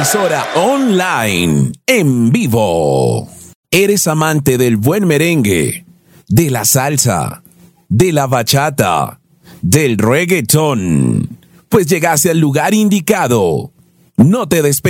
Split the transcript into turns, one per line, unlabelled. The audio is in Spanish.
emisora online, en vivo. ¿Eres amante del buen merengue, de la salsa, de la bachata, del reggaetón? Pues llegaste al lugar indicado. No te despegues.